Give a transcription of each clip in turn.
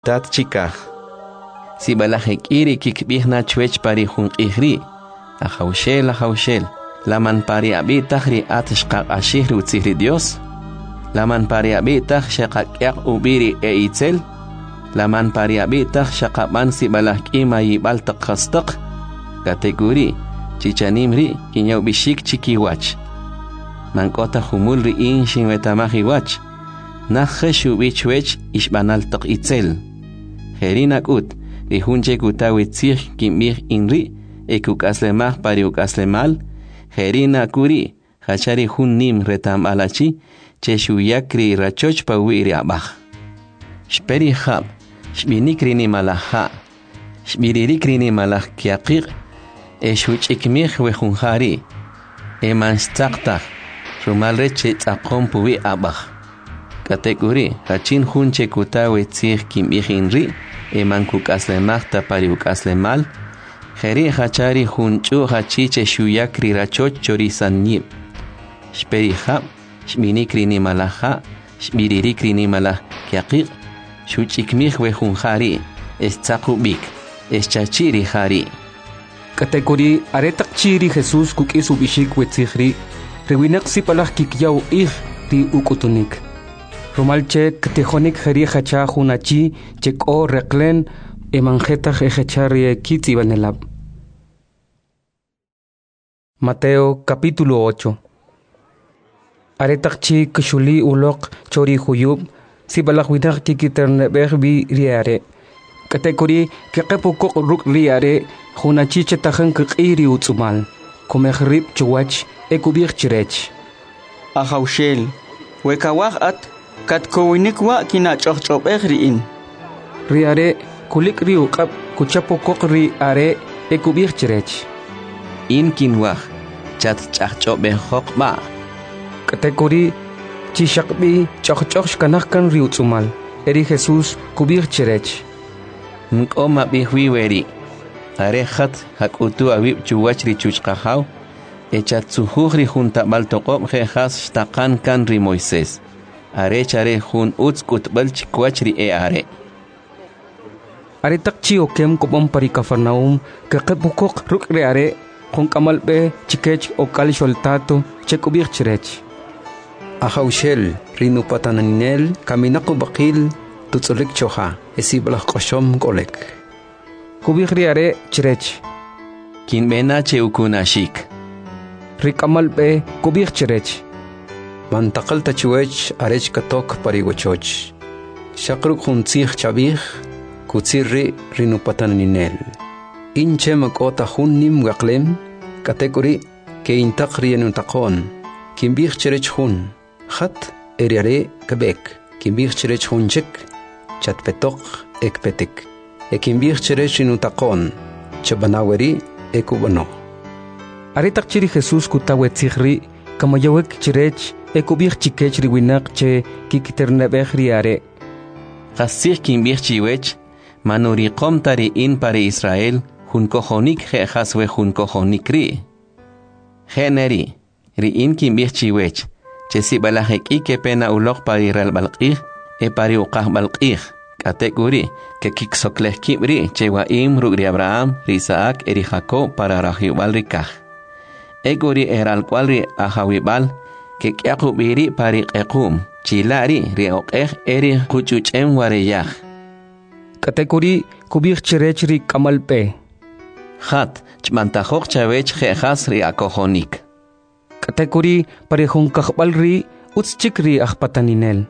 tat chikaj. Si balajek iri kikbihna chwech pari jun ihri. Ajaushel. Laman pari abitajri atshqaq ashihri utzihri Dios. Laman pari abitaj shaqaq ubiri e itzel. Laman pari abitaj shaqaban si balajk ima yibaltaq khastaq. Kategori chichanimri kinyaw bishik chikiwach. Mankota humulri inshin wetamahi wach. Nakhshu bichwech ishbanaltaq itzel. Herinak ut rihunche kutawitzih kimbih inri ekuk aslemah pari uk aslemal. Herina kuri hachari hun nim retam alachi cheshuyakri rachoch pa wiri abah. Shperi hab shbinikri ni malaha shbiririkri ni malah kiaqiq eshuchikmih wehunhari emanstaqtaq rumalre che tzaqom puwi abah. Kategori hachin hunche kutawe tzih kimbihinri emankuk aslemahta pari uk aslemal. Heri hachari hunchu hachiche shuyakri rachoch chorisan nib. Shperi hab shbinikri ni malaha shbiririkri ni malah kiaqiq shuchikmih wehunhari estzaqubik eschachiri hari. Kategori aretak chiri Jesus kukisu bishik wetzihri rewinak si palah kikyaw ri ukutunik. Romalche ktejonik heri hacha hunachi cheko reklen emanjetach ejechari kitzi banelab. Mateo capítulo 8. Aretakchi kshuli ulok chori huyub si balakwidak kikiternebehbi riare. Kategori kekepukok ruk riare hunachi chetajan kiri utsumal. Komehrib chuwach ekubik chirech. Ajaushel wekawak at katkowinikwa kinachochobehriin. Riare kulik riukap kuchapokok riare ekubik chirech. In kinwah chat chachobeh hokba. Kategori chishakbi chachchoch kanahkan riutsumal. Eri Jesus kubik chirech. Nkoma bihwiweri. Arehat hakutu awib chuwachri chuchkahaw. Echatsuhuri junta baltoqob jejas shtaqan kan ri Moisés. Arechare jun utskutbal chikwachri are. Aretakchi okem kopom pari Kafarnaum kakepukok ruk reare con kamalbe chikech okal sholtato chekubik chirech. Ajaushel rinu pataninel kaminaku bakil tutsulik choha esiblah koshom golek. Kubik reare chirech. Kinbena cheukunashik. Rikamalbe kubik chirech. Mantakal tachuech arech katok parigochoch. Shakruk huntzich chabih kutsirri rinu pataninel. Inche makota hunnim gaklem kategori ke intakri enutaqon kimbih chirech hun khat eriare kebek kimbih chirech hunchek chatpetok ekpetik kimbih chirech enutaqon chabanaweri ekubano. Aretak chiri Jesus kutawetzihri kamayawek chirech ekubih chikech riwinak che kikiternebeh riare. Qasih kimbih chiwech manuri qomtari in pari Israel hun kojonik jejas we hun kojonik ri. Generi ri in kimbih chiwech che si balajek ike pena ulok pari ral balqih e pari uqah balqih. Kategori ke kiksokleh kibri che wa rug ri Abraham, ri Isaac, ri Jacob para rahiubal rikah. Egori eral cual ri ahawibal ke kiakubiri pari qequm chilari ri oqeh eri kuchuchem wareyah. Kategori kubik chirech ri kamalpe. Khat chmantajok chavech jejas ri akojonik. Kategori pari hunkakbal ri utschik ri ahpataninel.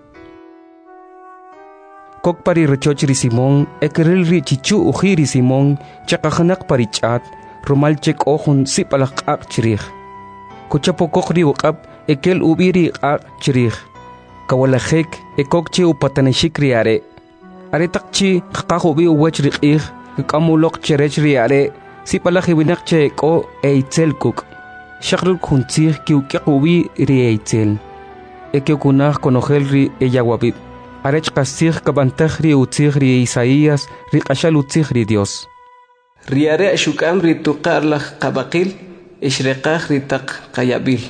Kok pari rechoch ri Simon ekeril ri chichu ujiri Simon chakahanak pari chat rumalchek ohun sipalak ak chirich. Kuchapokok ri wakab ekel ubiri ak chirich. Kawalajek ekokchi upatanishik ri are. Aretakchi kakahubi uwech ri ik kamulok chirech ri are sipalajiwinak che ko eitzel kuk. Shakrul kuntzih kiukiakubi ri eitzel. Ekiokunaj konojel ri eyawabib. Arech kasih kabantaj ri utzih ri Isaías ri kashal utzih ri Dios. Riare shukam ri tuqarlaj qabaqil ishreqaj ri taq qayabil.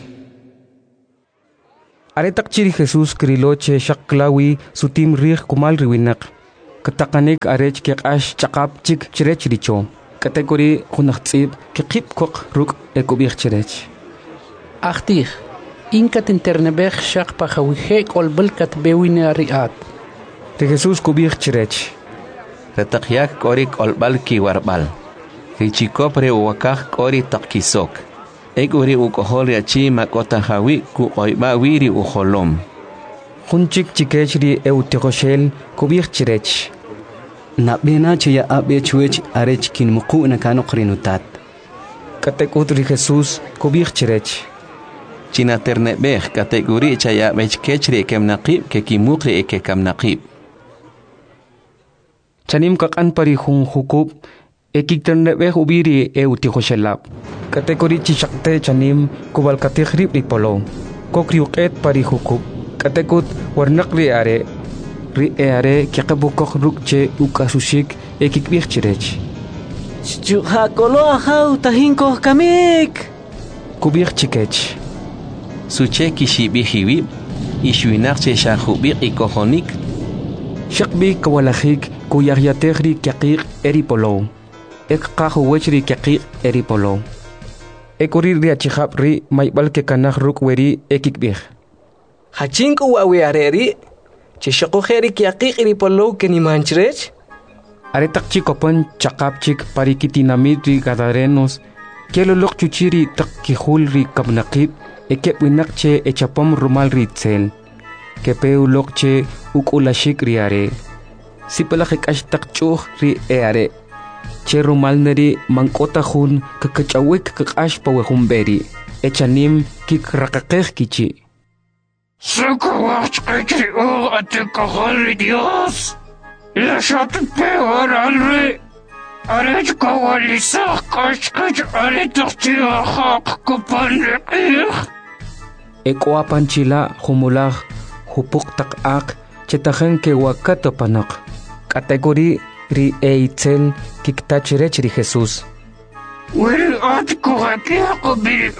Aretak chiri Jesus kriloche shaklawi sutim rih kumal riwinak. katakanik arech kekash chakap chik chirech richo. Kategori hunachtzib kekip kok ruk ekubich chirech. Achtich, inkat internebech shak pachawihek olbelkat bewine riat. De Jesús kubich chirech. Retakyak korik olbal ki warbal. Richikopre uwakak kori takkisok. Uri ukoholi achi makota hawi ku oiba wiri uholom. Hunchik chikechri eutikoshel kubich chirech. Nabena chaya abe chuech arech kin muku nakano krinutat. Katekutri Jesús kubich chirech. China ternebech kategori chaya bechkechri kemnaqib ke kimukri eke kamnaqib. Chanim kakan pari hun hukub ekik ternebech ubiri eutikoshelap. Kategori chishakte chanim kubal kategrib ripolo. Kokriuket pari hukub. Katekut warnakri are. Ri are kikabukok rukche ukasushik ekikbich chirech. Chukakolo ahau tahinko kamik. Kubich chikech. Suche kishibihiwib. Ishuinakche shahubik ikohonik. Shakbi kawalahik kuyahyategri kakik eripolo. Ek kahuwechri kakik eripolo. Ekuri riachihap ri maibal ke kanah rukweri ekikbich. Hachinku wawi areri. Chishako heri kiakik eripolo kenimanchirech. Aretak chikopan chakapchik parikitinamid ri gadarenos. Kelolok chuchiri tak kihul ri kabnakib. Ekep winakche echapom rumal ri tsel. Kepeu lokche ukulashik ri are. Sipalakik ashtak chuh ri are. Che rumal neri mangkota hun kakachawik kakash pawehumberi. Echanim kik rakakeh kichi. Sakawach kachri o atikahari Dios. Ilashat peor alre. Arech kawalisak kashkach aritachti ahak kupanrikih. Ekwa panchila humulah hupuk tak ak chetahen ke wakato panak. Kategori ri eitzel kiktachirech ri Jesús. Wiri atikuhakiako biri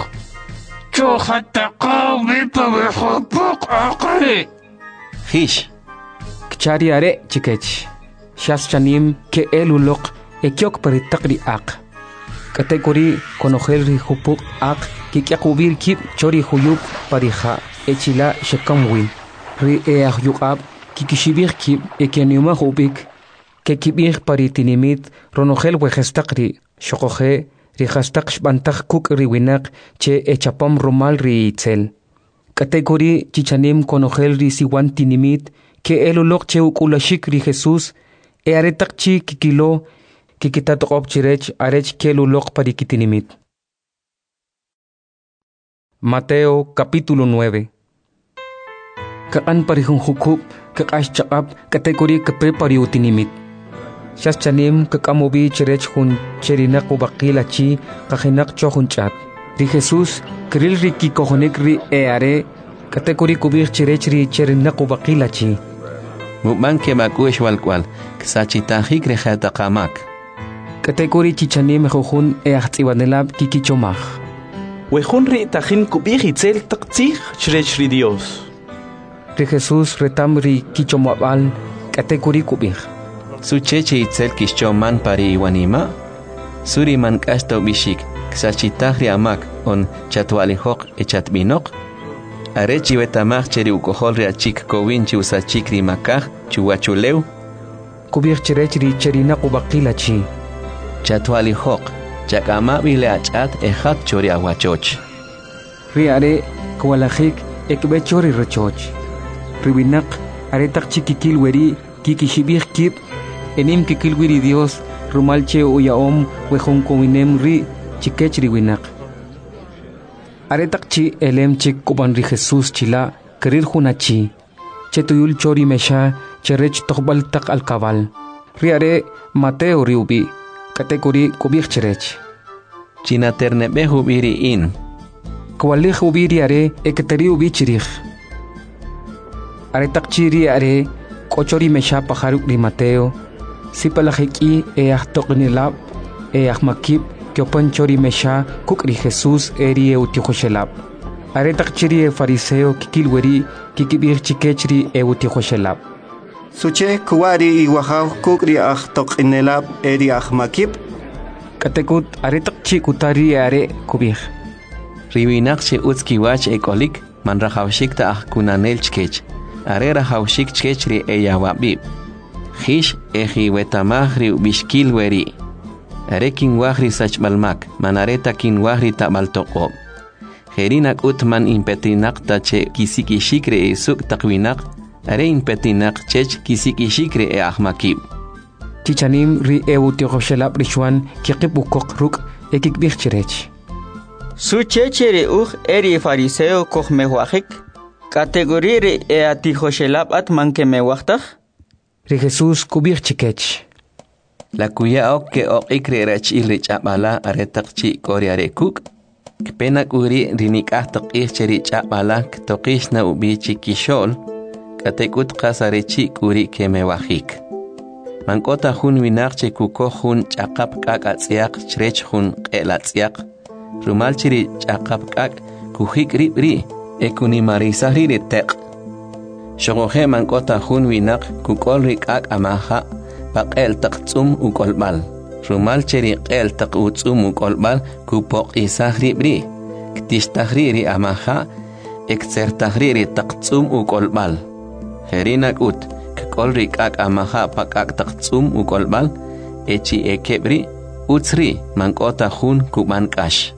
Chohatakaw bipawihupuk akri. Hish. Kchari are chikech. Shas chanim ke elulok ekyok paritakri ak. Kategori konogel ri hupuk ak kikyakubir kip chori huyup pariha echila shekamwin. Ri yukab kikishibir kip ekyanyuma hubik kekibir paritinimit ronogel wejestakri shokoje rihastak shbantak kuk riwinak che echapam rumal ri itzel. Kategori chichanim konogel ri siwan tinimit ke elulok che ukulashik ri Jesús e aretak chi kikilo kikitatok chirech arech kelulok parikitinimit. Mateo capítulo 9. Kaan parihung hukub kakash chakap kategori kapre utinimit. Shas chanim kakamobi chirech hun cherinak ubakila chi kahinak chohun chat. Ri Jesús kril ri kikohonik ri eare kategori kubir chirech ri cherinak ubakila chi. Mukman ke makush walkwal ksachitahik rehatakamak. Kategori chichanim juhun eachtsiwanelab kikichomach. Wehun ri tahin kubir itzel taktsich chirech ri Dios. Ri Jesús retam ri kichomabal kategori kubir. Sucheche itzel kishchoman pari iwanima. Suri man kashto bishik ksachitahri amak on chatwalihok echatbinok. Arechi betamach cheri ukoholri achik kowinchi usachikri makaj chuwachuleu. Kubir chirechri cherina kubakila chi. Chatwalihok chakama bile achat ejat chori aguachoch. Riare kwalajik ekbe chori rechoch. Ribinak aretak chikikil weri kikishibir kip enim kikil wiri Dios rumalche uyaom wehon kowinem ri chikechri winak. Aretak chi elem chik kuban ri Jesús chila kerir hunachi. Chetuyul chori mesha cherech tokbal tak al kabal. Riare Mateo riubi kategori kubir cherech. China ternebe hubiri in. Kwalih ubiri are eketeri ubi chirich. Aretak chiri are kochori mesha pajaruk ri Mateo. Sipalajiki eachtoknilab eachmakib kiopan chori mesha kukri Jesús eri eutihoshelab. Aretak chiri fariseo kikilweri kikibir chikechri eutihoshelab. Suche kuwari iwahaw kukri tok inelab eri makip. Katekut aretak chi kutari are kubih. Riwinak che utskiwach ekolik man rahawshik ta kunanel chkech. Are rahawshik chkech ri eyawabib. Hish eji wetamah ri bishkil weri. Are kin wahri sachbalmak man areta kin wahri tabaltoqob. Herinak utman impetinak ta che kisikishikre suk takwinak. Are impetinak chech kisikishikre ahmakib. Chichanim ri eutiohoshelab richuan kikibukok ruk ekikbih chirech. Su chechere eri fariseo koch mewahik. Categorie atijoselab atman que mewachtak. Ri Jesús kubih chikech. La kuya ok ke ok ikre rech ilrich abala aretak chi koriare kuk. Kpenak uri rinik ahtak icheri abala ktokish na ubi chikishol. Katekut kasarechi kuri ke mewahik. Mankota hun winak che kuko hun chakap kak atziak chrech hun qelatziak. Rumal chiri chakap kak kuhik ribri ekuni marisahri retek. Shogohe mankota hun winak kukol rikak amaha paqel taqtsum ukolbal. Rumal chiri qel taqutsum ukolbal kupok isahri bri. Ktistahri ri amaha eksertahri ri taqtsum ukolbal. Herinak ut kol rikak amaha pakak taqtsum ukolbal echi ekebri utsri mankota hun kuban kash.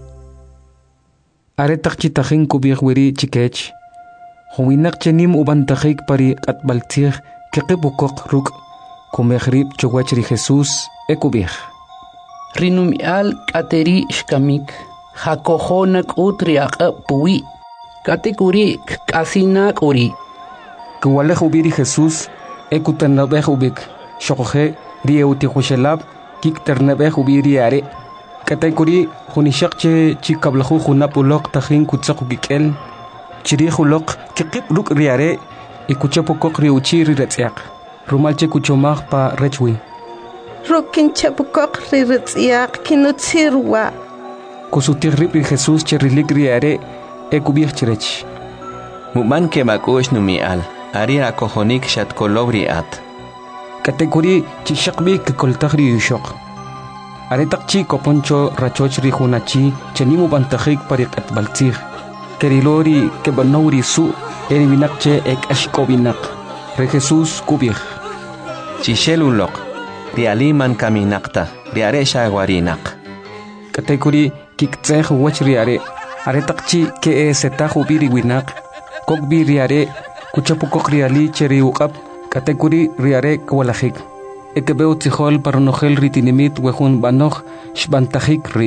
Are takchitahin kubih wiri chikech. Huwinak chenim uban takik pari atbaltir kekibukok ruk kumehrib chowach ri Jesus ekubih. Rinumial kateri shkamik hakohonak utriak puwi katekuri kasinak uri. Kuwaleh ubiri Jesus ekuternabeh ubik shokohe ri eutihoshelab kikternabeh ubiri are. Katekuri hunishakche chikablahu hunapulok tahin kutsaku gikel chiri hulok kikip ruk riare ikuchapokok riuchi riretziak rumalche kuchomag pa rechwi rukin chapokok riretziak kinutsirwa kusutirrip ri Jesus cherilik riare ekubih chirech muman ke makosh numial ari akohonik shatkolobri at Katekuri chishakbi kikoltagri yushok Aretak chi koponcho rachoch ri hunachi chenimu bantajik parik at baltzig. Kerilori ke banauri su eri binakche ek ashkobinak. Re Jesus kubih. Chishelulok rialiman kaminakta riare shagwarinak. Katekuri kiktseh wach riare. Aretak chi ke setahu biri winak. Kokbi riare kuchapukok riali cheri uqab. Katekuri riare kwalahik. Ekebeu tijol paranogel ritinimit wehun banoch shbantajik ri.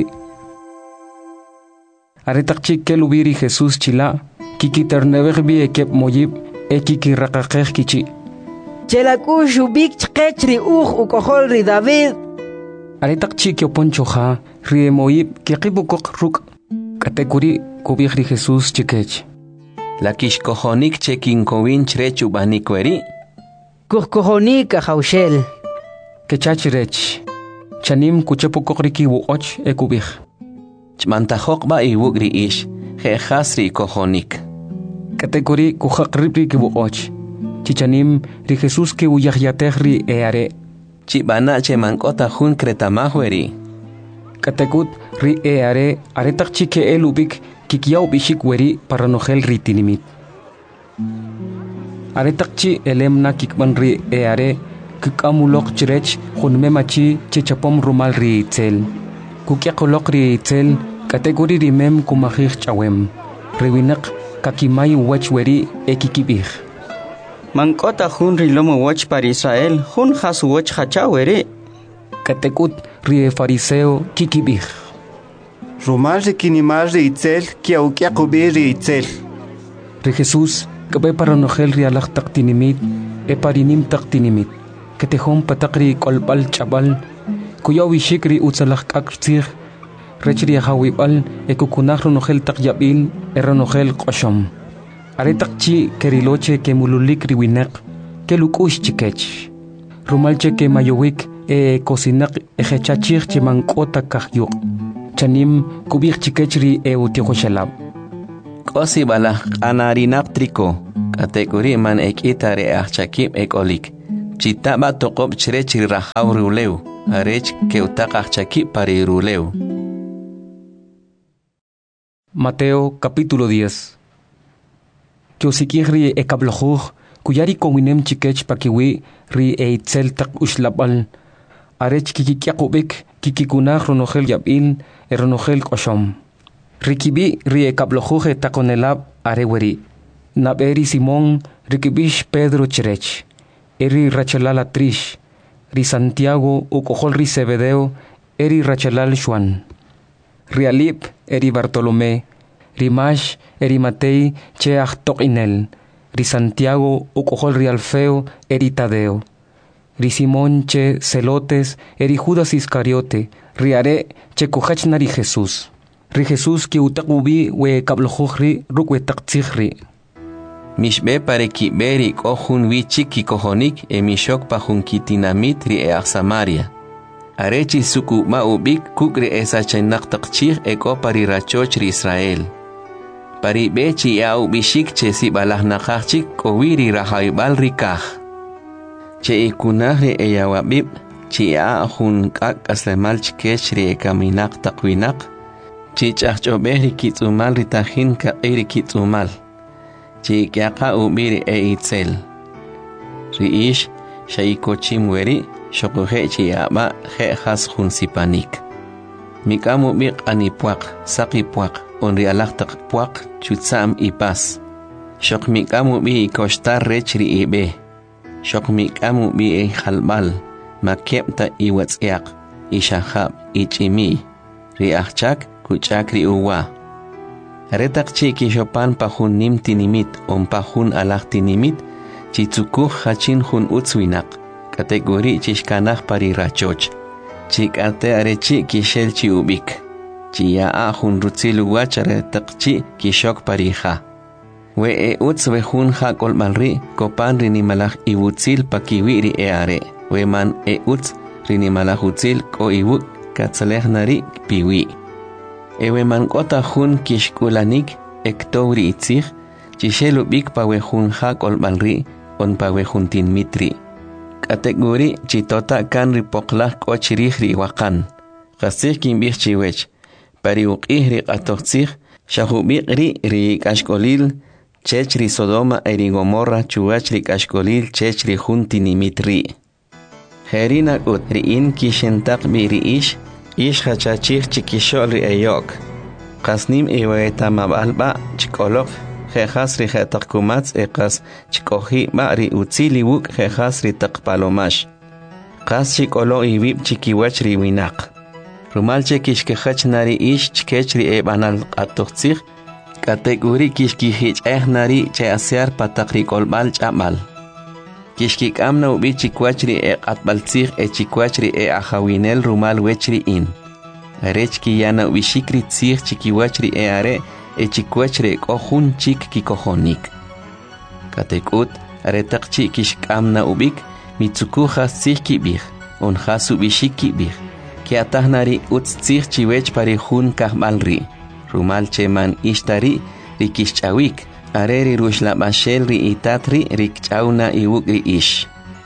Aretak chik kelubiri Jesus chila, kiki ternebeg bi ekep moyib, ekiki rakakej kichi. Chelaku shubik chkech ri ukohol ri David. Aretak chik yoponchoja, ri moyib kikibukok ruk. Katekuri kubig ri Jesus chikech. La kishkohonik chekinkowin chrechu banikweri. Kuhkohonik ahaushel. Kechachirech, chanim kuchapokok wuoch ekubih. Chmantajok ba iwugri ish, jehasri kohonik. Katekuri kuhakribri wuoch. Chichanim ri Jesus ke uyahyatehri eare. Chibana che mankota hun kretamahweri. Katekut ri eare aretak chike elubik kikiau bishik weri paranogel ritinimit. Aretak chi elemna kikban ri eare. Kukamulok chirech hunmemachi chichapom rumal ri itzel. Kukiakolok ri itzel kategori rimem kumahich chawem. Rewinak kakimay wachweri ekikibih. Mankota hun rilomo wach para Israel hun hasu wach hachaweri. Katekut ri fariseo kikibih. Rumal ri kinimal ri itzel kiaukiakubi ri itzel. Ri Jesus kabe paranogel ri alak taktinimit parinim taktinimit. Ketehom patakri kolbal chabal kuyawi shikri utsalak aktsir rechri hawibal ekukunahro nogel takyabil eronogel qoshom aretakchi keriloche ke mululik riwinak ke lukush chikech rumalche ke mayowik kosinak ejechachir chimankota kahyuk chanim kubik chikechri utihoshalab kosi bala anarinak triko kategori man ekitare achakib ekolik chitaba toqob chrech ri rajaw ruleu arech keutaqaj chaki pari ruleu. Mateo capítulo 10. Kyosikihri ekablojuj kuyari kowinem chikech pakiwi ri eitzel tak ushlabal arech kikikyakubik kikikunaj ronojel yabil ronojel koshom. Rikibi ri ekablojuj takonelab areweri. Naberi Simón rikibish Pedro chrech. Eri rachalal Trish. Ri Santiago ukojol ri Zebedeo eri rachalal Juan. Rialip eri Bartolomé. Ri Mash eri Matei cheach tokinel. Ri Santiago ukojol ri Alfeo eri Tadeo. Ri Simón che Celotes eri Judas Iscariote. Ri are che kojachna ri Jesús. Ri Jesús ki utakubi we kablojri rukwe taktsikhri. Mishbe pare ki beri kohun wichik ki kohonik mishok pahun kitinamit ri Samaria. Arechi suku ma ubik kukri esa chenak takchir eko pari rachoch ri Israel. Pari bechi ya ubishik che si balah nakachik kowiri rahaibal rikah. Che ikunah ri eyawabib chi ya hun kak aslemal chikech ri ekaminak takwinak. Chi chachobeh ri kitzumal ri tahin ka iri kitzumal. Chi kiaka ubiri itzel. Ri ish shaikochim weri shokohe chi aba he has hun sipanik. Mikamu bik anipuak, sakipuak, onri alaktak puak, chutsam ipas. Shok mikamu bi koshtar rech ri ibe. Shok mikamu bi halbal, makepta iwatsiak, ishahab, ichimi. Ri achak, kuchak ri uwa. Retak chi kishopan pahun nim tinimit, pahun alak tinimit, chitsukuh hachin hun utswinak. Kategori chishkanah pari rachoch. Chik arte arechi kishel chi ubik. Chia hun rutzil wachare takchi kishok pariha. We uts we hun ha kolmalri kopan rinimalach iwutzil pakiwiri are. We man uts rinimalach utzil ko iwuk katsaleh nari piwi. Ewe man kota hun kishkulanik ektovri itzig. Chishel ubik pa we hun ha kolmalri on pa we hun tin mitri. Kategori chitota kan ripoklah ko chirihri wakan. Kasih kimbih chiwech. Pari uqihri qatoqsih shahubiqri ri kashkolil chechri Sodoma eri Gomorra chuachri kashkolil chechri juntinimitri. Herina utri in kishentak biri ish hachachih chikishol ri eyok. Kasnim iweta mabalba chikolok Jejas ri jetakkumats ekas chikohi ba ri utzili wuk jejas ri takpalomash. Kas chikolo ibib chikiwach ri winak. Rumal chekishkehach nari ish chkech ri ebanal atochtzich. Kategori kishkihich nari che asear patakri kolbal chamal. Kishkik amna ubi chikwach ri atbaltzich chikwach ri ahawinel rumal wechri in. Arech ki yana ubi shikri tzich chikiwach ri are chikwachre kohun chik kikohonik. Katekut aretak chik kishkamna ubik mitsukuja sikibig on hasu bishikibig. Kiatahnari utzich chiwech pari hun kahmalri. Rumal cheman ishtari rikishchawik. Areri rushlabashel ri itatri rikchauna iwukri ish.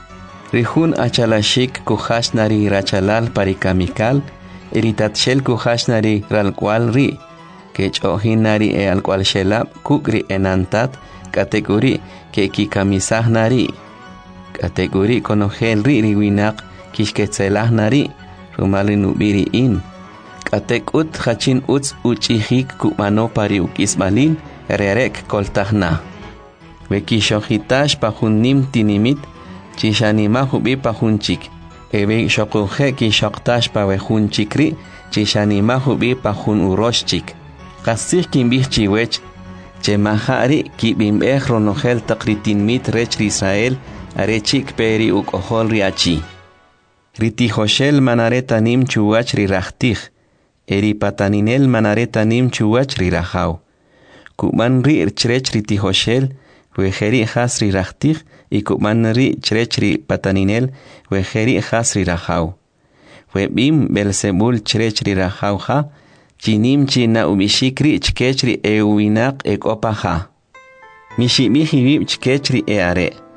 Rihun achalashik kuhashnari rachalal pari kamikal. Eritatshel kuhashnari ralkwal ri. Kech ohinari al cual shelab kukri enantat kategori ke kikamisah nari kategori konogel ri winak kishketselah nari rumali nubiri in katekut hachin uts uchihik kumano pari ukisbalin rerek koltahna wekishohitash pahunim tinimit chishanima hubi pahunchik ebe shokuhe kishoktash pawehunchikri chishanima hubi pahun uroshchik. Kasih kimbih chiwech, che mahari kibimbeh ronogel takritin mit rech Israel, arechik peri ukohol riachi. Ritihoshel manaretanim chuwach rirachtih, eri pataninel manaretanim chuwach rirahau. Kuman ri chrech ritihoshel, wejeri has rirachtih, y kuman ri chrech ri pataninel, wejeri has rirahau. Webim Belzebul chrech rirahau ha, Chinim china ubishikri chkechri winak ekopaha. Mishibihibib chkechri are.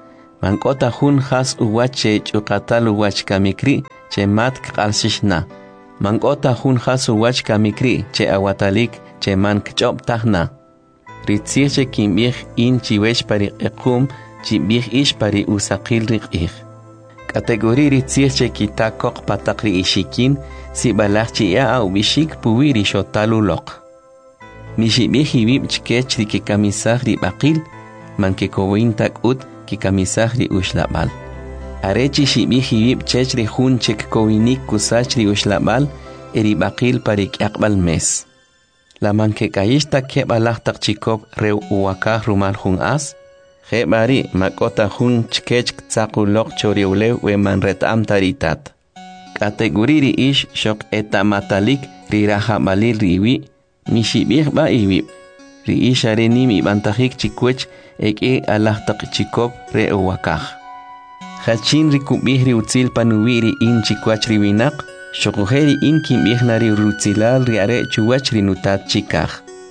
Mankota hun has uwache chukatal uwach kamikri che mat kalsishna. Mankota hun has uwach kamikri che awatalik che man kchop tahna. Ritzirche kimbich in chiwech pari ekum chimbich ish pari usakil rikich. Kategori ritzirche kitakok patakri ishikin si balachchi ya au bishik puwiri shotalulok. Mishibich hibib chkech riki kamisah ribakil man ke kowin takut ki kamisah ri ushlabal. Arechi shibich hibib chech ri hun chek kowinik kusach ri ushlabal eri bakil parik yakbal mes. La man ke kayishta ke balah tak chikop reu uwakah rumal hun as. Bari makota hun chkech tsakulok choriulew we man retam taritat. Kategori ri ish shok etamatalik ri rahabalil riwi mishibich ba iwib. Ri ish arenim ibantahik chikwech eke alah tak chikop re uwakah. Hachin ri kubih ri utzil panuwi ri in chikwach ri winak. Shokuheri in kimbih nari rutzilal ri are chuwach ri nutat chikah.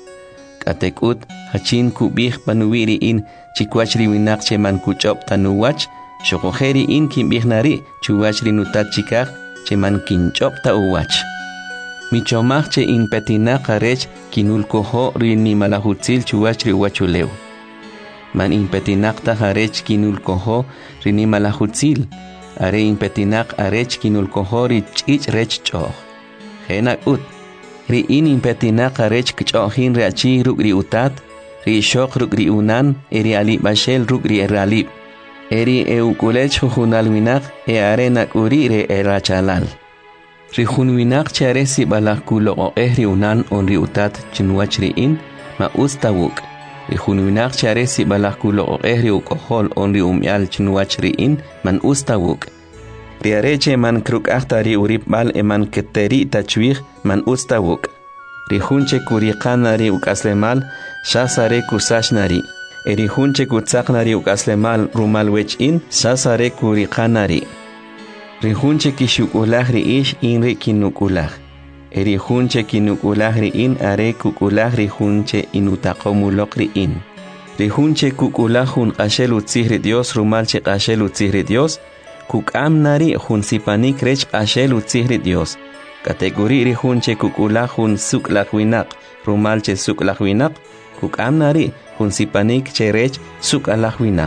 Katekut hachin kubih panuwi ri in chikwach ri winak che man kuchop tanuwach. Shokuheri in kimbih nari chuwach ri nutat chikah che man kinchop ta uwach. Michomach che in petinak arech kinul koho ri ni malahutzil chuwach ri uwachulew. Man in petinak ta arech kinul koho ri ni malahutzil. Are impetinak arech kinul kohori chich rech choh. Henak ut. Ri in impetinak arech kchohin reachi rugri utat. Ri shok rugri unan. Eri alib bashel rugri eralib. Eri eukulech hujunal winak. E arenak uri re erachalal. Ri hunwinak chare si balak kulo o ri unan on ri utat chinwach ri in. Ma ustawuk. Ri hunwinak chare si balak kulo o ri ukohol on ri umyal chinwach ri in. Man ustawuk. Ri areche man kruk ahtari urip bal eman keteri tachwih man ustawuk. Ri hunche kuriqanari ukaslemal shasare kusashnari. Eri hunche kutsaknari ukaslemal rumal wech in shasare kuriqanari. Ri hunche kishukulah ri ish in ri kinukulah. Eri hunche kinukulah ri in are kukulah ri hunche inutaqomulok ri in. Ri hunche kukulah hun qashel utzihri Dios rumal che qashel utzihri Dios. Kukam nari hun sipanik rech qashel utzihri Dios. Kategori ri hunche kukulah hun suklak winak rumal che suklak winak. Kukam nari hun sipanik che rech sukalak winak.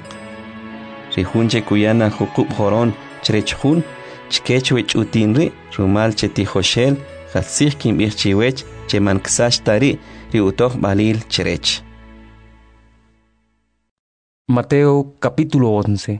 Ri hunche kuyana hukub horon chrech hun chkech wech utinri rumal che tijoshel khatsih kimbich chiwech che man ksash tari ri utoh balil cherech. Mateo capítulo 11.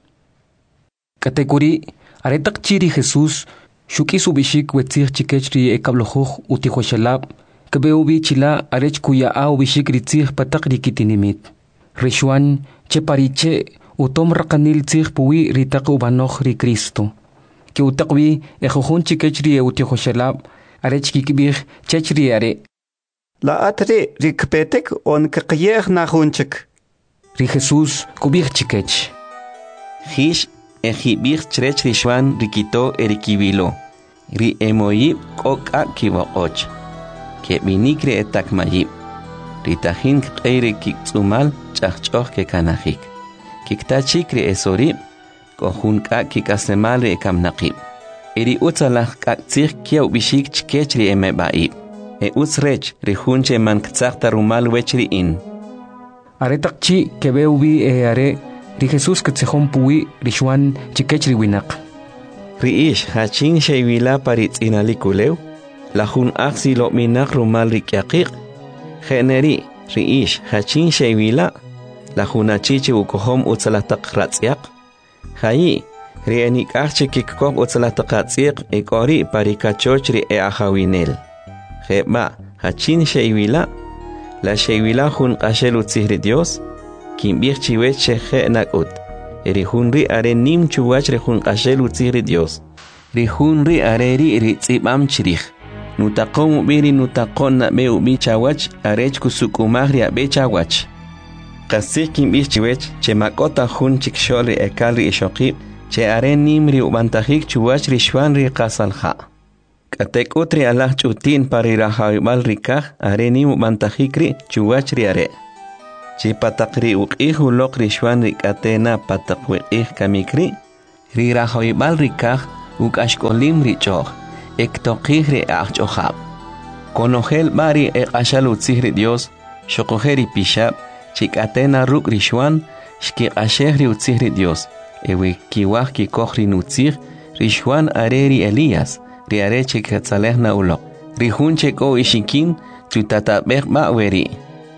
Categorí aretak chiri Jesús shuki subishik wetzir chikech ri ekablojuj utijoshalab kabeubi chila arech kuya au bishik ritzir patak rikitinimit. Rishuan che pariche utom rakanil tzir puwi ritak ubanoch ri Cristo. Que utakwi ejojun chikech ri utijoshalab arech kikibir chech ri are. La atre rikpetek on kakiyeh na hunchik. Ri Jesús kubir chikech. Hish ejibir chrech rishuan rikito erikibilo. Ri emoyib koka kibokoch. Ke minikre etak mayib. Ritahin kqeire kiksumal chachchoh ke kanahik. Kiktachik ri esorib. Kohun ka kikasemal ri ekamnaqib. Eri utsalah kaktsir kiaw bishik chkech ri emebaib. E utsrech ri hunche man ktsakta rumal wech ri in. Aretak chi kebeubi are ri Jesús katsehon puwi rishuan chikech ri winak. Ri ish hachin sheywila paritz inalikulew. La hun aksi lo minak rumal ri kiaqiq. Generi ri ish hachin sheywila. La hun achiche ukohom utsalatak ratsiaq. Hayi ri enik arche kikkob utsalatak ratsiaq ekori parikachoch ri e ahawinel. Geba hachin sheywila. La sheywila hun qashel utzihri Dios. Kimbir chiwech shehe nakut. Eri hunri are nim chuwach re hun qashel utzihri Dios. Ri hunri are ri tzibam chirich. Nutaqom ubiri nutaqon na be ubi chawach arech kusukumah ri abe chawach. Qasih kimbir chiwech che makota hun chikshol ri ekal ri eshoqib. Che are nim ri ubantahik chuwach ri shwan ri qasalha. Katek utri alah chutin pari rahawibal rikah are nim ubantahik ri chuwach ri are. Chi patakri uqihu lok rishwan rikatena patakwiqih kamikri. Ri rahoibal rikah ukashkolim richoh. Ektoqih ri achchohab. Konojel bari ekashal utzihri Dios. Shokojeri pishab. Chikatena ruk rishwan. Shkikashehri utzihri Dios. Ewe kiwah kikohri nutzih. Rishwan areri Elías. Ri are chikatzalehna ulok. Rihun cheko ishikin. Chutatabek baweri.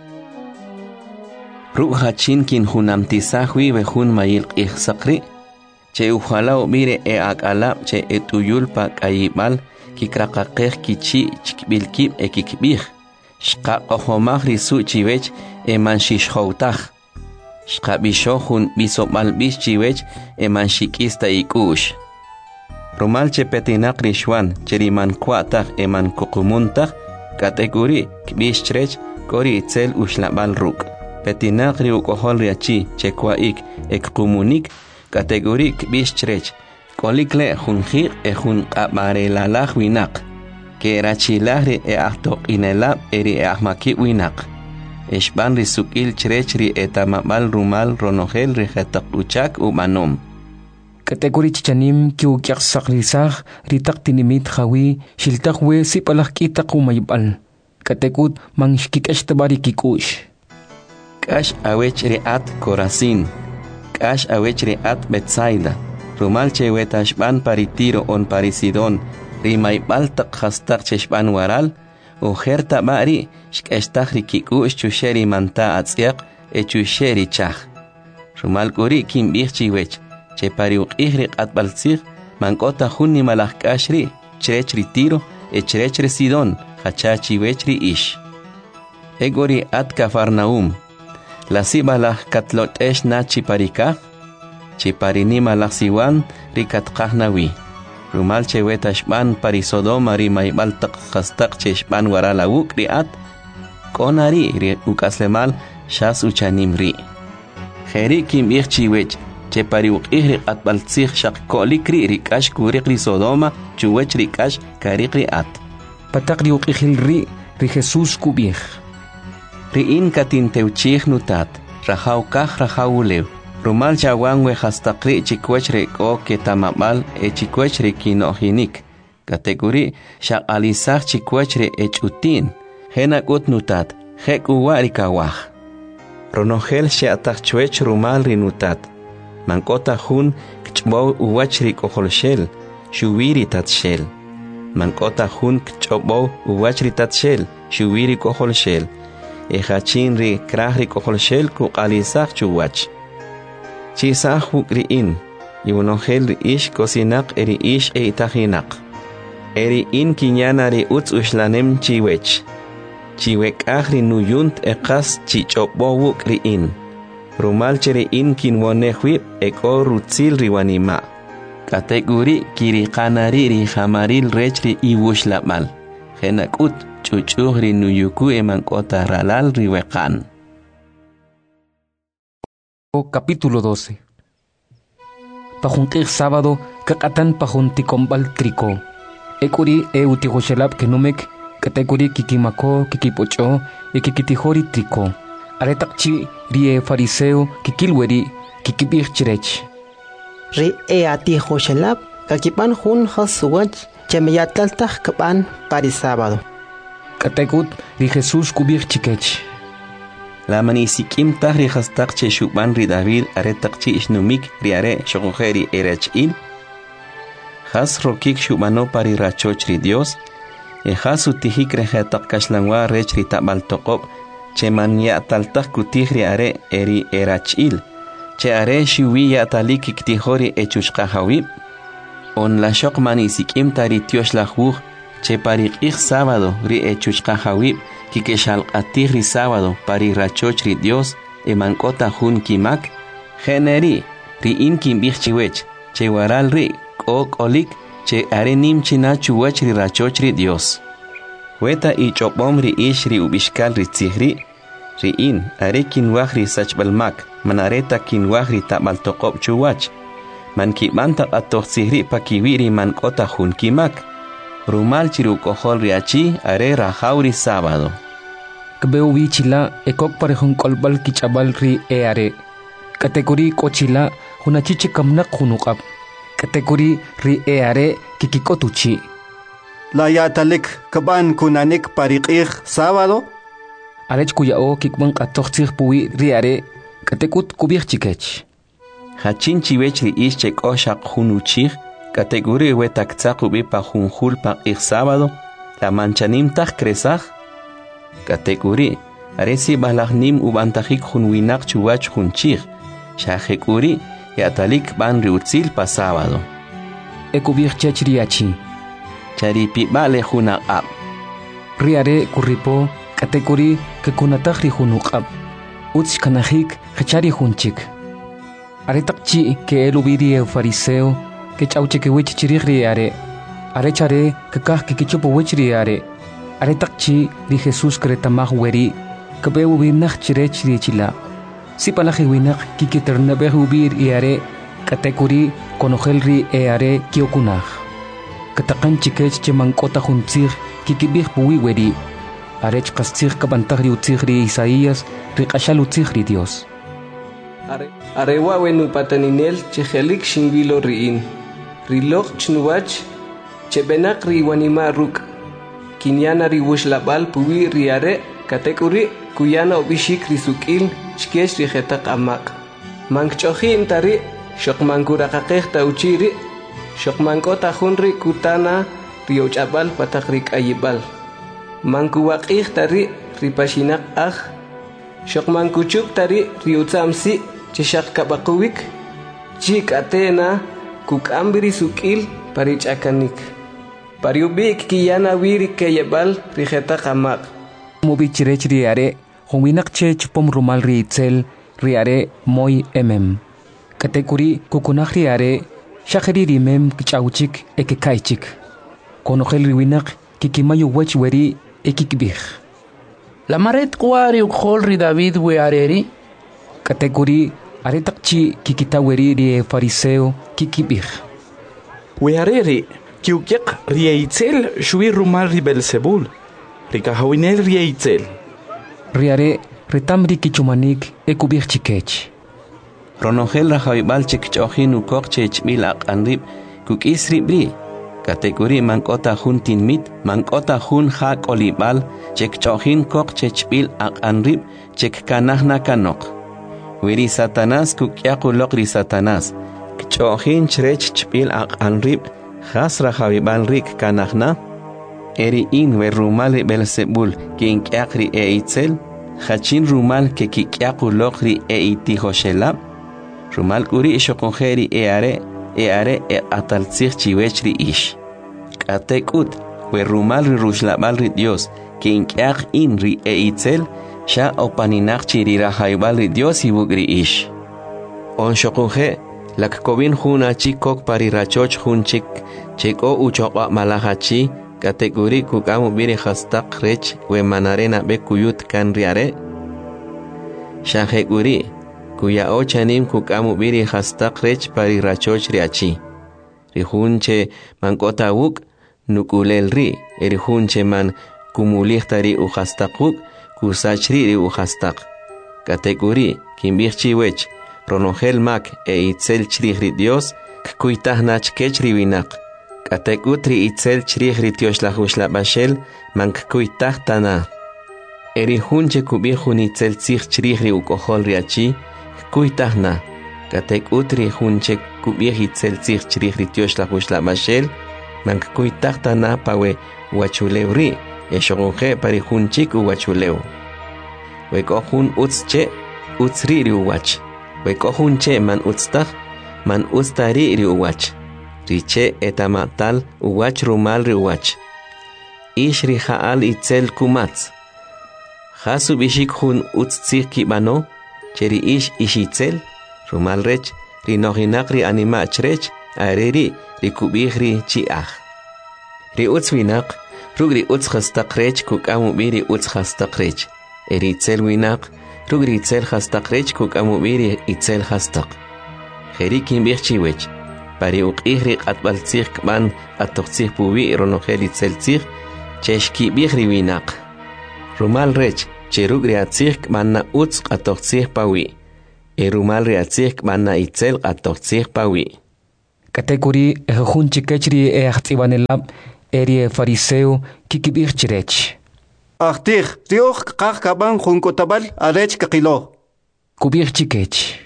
Ruk hachin kin hunamtisahwi vehun mayil ihsakri. Che ujalao mire akala che etuyul pa kayibal kikrakakeh kichi chikbilkib ekikbih. Shqaqohomah risu chiwech eman shishhoutah. Shqabishohun bisomal bish chiwech eman shikista ikush. Rumal che petinak rishwan cheriman kwatah eman kukumuntah kategori kbish chrech kori itzel ushlabal ruk. Petinak riukohol riachi chekwaik ekumunik kategori kbish chrech kolikle junjir ejun qabarelalaj winak que rachilahri ahtok inelab eri ahmaki winak Eshban risukil chrech ri etamabal rumal ronogel rijetak uchak umanom kategori chichanim kiukiak saklisah ritak tinimit hawi shiltak we sipalak kitak umayibal kategut mangshkikesh tabari kikush Kash awech riat Corazín Kash awech riat Betsaida Rumal chewetashban paritiro on parisidon rimaybal tak hastak cheshban waral ujerta bari shkestak rikikush chusheri manta atziak chusheri chach Rumal kuri kimbih chiwech che pariuqih riqat baltzig mankota junni malak kashri chrech ritiro chrech residon hachachi wech ri ish Egori at Cafarnaum La sibalah katlotesh na chiparika chiparini malak siwan rikat kahnawi Rumal chewetashban parisodoma rimaybal tak hastak cheshban warala wuk riat konari ri ukaslemal shas uchanim ri Jeri kimbih chiwech che pariuqih riqat baltzig shaq kolikri rikash kuriqri sodoma chuwech rikash kariqri at patak riuqihil ri Jesus kubih Riin katinteuchih nutat, rajaw kah rajawulew. Rumal chawan we hastakri chikwech reko ketamabal chikwech rekinohinik. Kategori shaqalisah chikwech re echutin. Henakut nutat, hek uwarikawah. Ronogel sheatak chwech rumal rinutat. Mankota hun kchbow uwach rikoholshel, shuwiri tatshel. Mankota hun kchbow uwach ritatshel, shuwiri koholshel. Ejachin ri krahri koholshel ku alisach chuwach. Chisah hukriin, yunogel ri ish kosinak eri ish eitahinak. Eri in kinyana ri utz ushlanem chiwech. Chiwek ahri nuyunt ekas chichopowuk riin. Rumal cheri in kinwonehwip eko rutzil riwanima. Kategori kiri kanari ri hamaril rechri iwushlapmal. Henakut. Chuchuhri nuyuku emankota ralal riwekan. Capítulo 12 Pajunqih sábado kakatan pajunticombal trico. Ekuri utihoshelab kenumek kategori kikimako kikipocho kikitihori trico. Aretakchi rie fariseo kikilweri kikibih chirech. Ri atihoshelab kakipan hun hasuwach chemeyatlaltah kapan parisábado. Kategut ri Jesus kubir chikech. La manisikim tah ri hastak che shuban ri David aretak chi ishnumik ri are shokojeri erechil. Has rokik shubano pari rachoch ri Dios. Has utihik rejatak kashlangwa rech ri tabal tokop. Che man ya taltak kutih ri are eri erachil. Che are shuwi ya talik iktihori echushka hawib. On la shok manisikim tari tiosh la huj. Che pariqih sábado ri echushka hawib kikeshalqatih ri sábado pari rachoch ri Dios emankota hun kimak generi ri in kimbih chiwech che waral ri kolik che are nim china chuwech ri rachoch ri Dios weta i chopom ri ish ri ubishkal ri tzihri ri in are kinwah ri sachbalmak manareta kinwah ri tabal toqob chuwach man kibanta atoh tzihri pakiwi ri mankota hun kimak Rumal chirukohol riachi are rajauri sábado. kbeu bichila ekok parehun kolbal kichabal ri eare kategori kochila hunachichi kamnak hunukap kategori ri eare kikikotuchi la yatalik kaban kunanik pariqih sábado arech kuyao kikban qatoqsig puwi ri are katekut kubir chikech hachin chiwech ri ischek oshaq hunuchig kategori wetakzaqubi pa junjul pa ir sábado la manchanim taj kresaj kategori aresi balagnim ubantajik junwinak chuwach junchig shajekuri yatalik ban riutzil pa sábado ekubir chechriachi charipi bale junaqab riare kuripo kategori ke kunatahri hunuqab uts kanahik khachari hunchik aretakchi ke elubiri fariseo ke chauche ke wich chirigri are arechare ke kah ke kichupo wichri are aretakchi di Jesus kretamah weri ke beu binach chirechri chila si palahi winak kikiterna behubir iare kategori konohelri eare kiokunah katakan chikech chemangkota huntzig kikibih puwi weri arech qastig kabantagri utzigri Isaías riqashal utzigri Dios arewa wenu pataninel chejelik shinvilo riin rilok chnuwach chebenak riwanima ruk kinyana riwushlabal puwi riare kategori kuyana obishik risukil chkech rijetak amak mankchohin tari shokmankurakaqej tauchiri shokmankota hunri kutana riochapal patakrik ayibal mankuwaqij tari ripashinak aj shokmankuchuk tari riutsamsi chishaq kabaquwik chik atena kukambiri sukil parichakanik pariubik kiyana wiri keyebal rijetaq amaq mubichirech riare honwinak chech pom rumal riitzel riare moy kategori kukunaq riare shaqri rimem kichauchik ekekaichik konogel riwinak kikimayo wech weri ekikbih la maret kwari ukhol ri David we areri kategori aretakchi kikita weri ri fariseo kikibih we areri kiukiq riaitzel shui rumal ri Belzebul rikahawinel riaitzel riare ritamri kichumanik ekubih chikech ronogel rajaibal chekchojin ukok chechbil aqanrib kukisri bri kategori mankota hun tinmit mankota hun hak olibal chekchojin kok chechbil aqanrib chekkanahna kanok wiri Satanás kukyaqulok ri Satanás kchojin chrech chbil aqanrib khas rajaibal rik kanahna eri in we rumal Belzebul kinkyaqri eitzel khachin rumal ke kikyaqulok ri eitihoshelab rumal kuri shokonjeri eare ataltzig chiwechri ish katekut we rumal ri rushlabal ri Dios que inkyaq in ri eitzel sha opaninaq chiri rajaibal ri Dios ibugri ish on shokonje lak kovin huna chikok pari rachoch hunchik cheko uchoqa malahachi kategori kukamu biri khastaq rech we manarena be kuyut kan riare shajekuri kuya ochanim kukamu biri khastaq rech pari rachoch riachi rihunche mankota wuk nukulel ri erihunche man kumulixtari u khastaquk kusachri ri u khastaq kategori kimbirchi wech ronogel mak itzel chri Dios kuitahnach kechri winak katekutri itzel chri Dios la hushla bashel mank kuitahtana erihunche kubihun itzel chri u kohol riachi kuitahna katekutri hunche kubih itzel chri Dios la hushla bashel mank kuitahtana pawe wachulewri eshogonje pari hunchik u wachuleu wekohun utzche utzri ri uwach wekohunche man utztah man ustari ri uwach riche etamatal uwach rumal ri uwach ishri haal itzel kumatz hasu bishik hun utztzik kibano cheri ishitzel rumal rech ri nohinak ri anima chrech areri ri kubih ri chiach ri utzwinak rugri utz khastaq rech kukamu biri utz khastaq rech eri itzel winak rugri itzel khastaq rech kukamu biri itzel khastaq kheri kimbirchi wech pari uqihri qatbal tsig kban atoqtsig puwi ronogel itzel tsig cheshki bihri winak rumal rech cheruk riatzik manna utz atoxik pawi. Rumal riatzik manna itzel atoxik pawi. Kategori ejun chikechri eachtibanelab eri fariseo kikibir chirech. Achtih, Dios kaban junkotabal arech kakilo. Kubir chikech.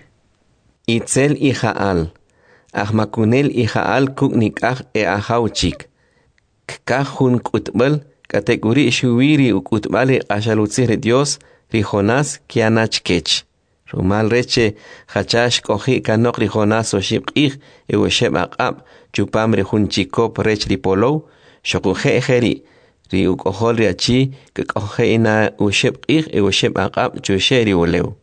Itzel ijaal. Ahmakunel ijaal kuknikaj ahauchik. Kajun kutbal kategori shuwiri ukutbali ashalutzir Dios rijonas kianachkech. Rumal reche hachash kohi kanok rijonas oshibqih ewesheb aqab chupam rejun chikop rech ripolow shokuje ejeri ri ukohol riachi kekoje ina ushibqih ewesheb aqab chusheri olew.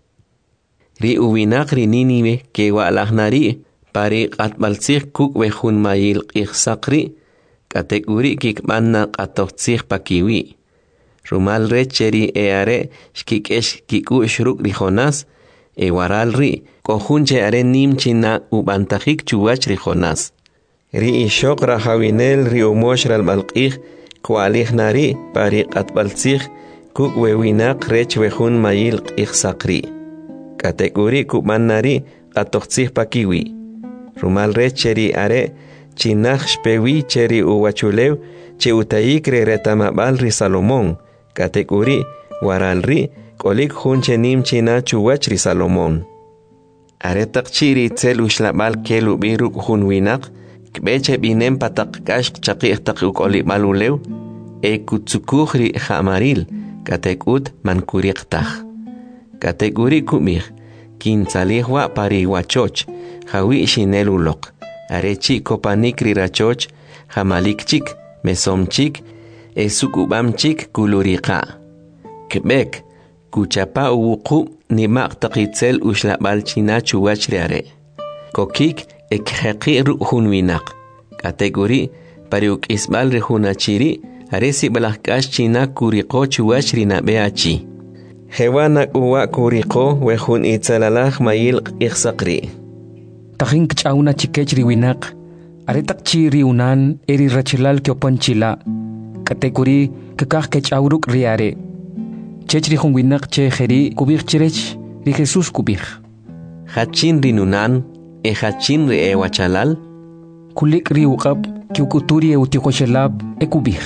Ri uwinak ri Nínive que walahnari pari qatbaltzih kuk wejun mayil qihsaqri kategori kikmanna qatoqtzih pakiwi. Rumal recheri eare shkikesh kiku shruk rijonas waral ri kohunche are nimchina ubantajik chuwach rijonas. Ri ishok rahawinel ri umosh ralbalqih kualihnari pari qatbaltzih kuk wewinak rech wejun mayil qihsaqri. Kategori kubannari qatoqtzih pakiwi. Rumal recheri are chinaj shpewi cheri uwachulew che utayik re retamabal ri Salomón. Kategori waral ri kolik hunche nimchina chuwach ri Salomón. Are taqchiri itzel ushlabal kelu biruk hun winak kbeche binem patak kash chaqih taq ukolik malulew kutsukuj ri jamaril katekut mankuriqtaj. Kategori kumir kintzalihwa pari wachoch hawi shinelulok arechi kopanik rirachoch hamalikchik mesomchik esukubamchik kuluriqa kbek kuchapa uwuqu nimaq taqitzel ushlabal china chuwach riare kokik ekheqi ruhun winaq. Kategori pari ukisbal rehunachiri aresi balakash china kuriqo chuwach rinabeachi. Hewanak uwa kuriqo wejun itzalalaj mayil iqsaqri. Tajin kchauna chikech riwinak aretak chi riunan eri rachilal kyopanchila. Kategori kakaj kechawruk riare. Chech rihun winak che jeri kubir chirech ri Jesus kubir. Hachin rinunan hachin ri ewachalal. Kulik riuqab kiukuturi eutikoselab ekubir.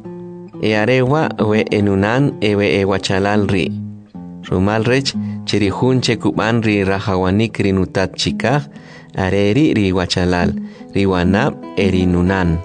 Arewa we enunan ewe ewachalal ri. Rumal rech cherihun chekuban ri rahawanik rinutat chikaj areri ri wachalal riwanab erinunan.